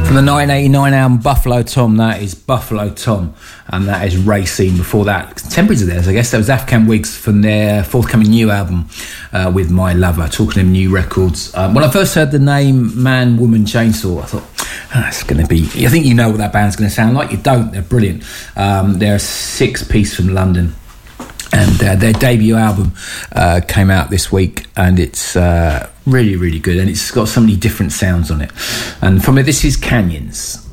From the 1989 album Buffalo Tom, that is Buffalo Tom, and that is Racine. Before that, contemporaries of theirs, I guess, that was Afghan Wigs from their forthcoming new album, With My Lover, talking of new records. When I first heard the name Man, Woman, Chainsaw, I thought, it's going to be... I think you know what that band's going to sound like. You don't. They're brilliant. They're a six-piece from London. And their debut album came out this week, and it's really, really good. And it's got so many different sounds on it. And from it, this is Canyons.